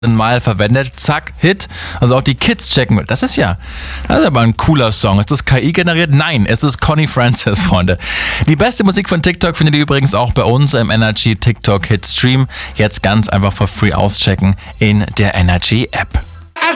Mal verwendet, zack, Hit. Also auch die Kids checken. Das ist aber ein cooler Song. Ist das KI generiert? Nein, es ist Connie Francis, Freunde. Die beste Musik von TikTok findet ihr übrigens auch bei uns im Energy TikTok Hit Stream. Jetzt ganz einfach for free auschecken in der Energy App.